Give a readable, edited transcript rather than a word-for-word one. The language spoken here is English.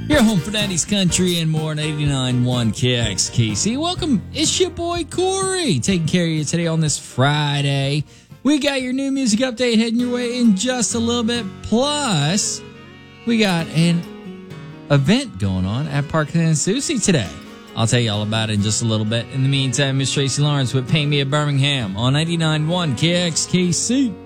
Your home for 90s country and more on 89.1 KXKC. Welcome. It's your boy Corey taking care of you today on this Friday. We got your new music update heading your way in just a little bit. Plus, we got an event going on at Parkland Susie today. I'll tell you all about it in just a little bit. In the meantime, Miss Tracy Lawrence with Pay Me at Birmingham on 89.1 KXKC.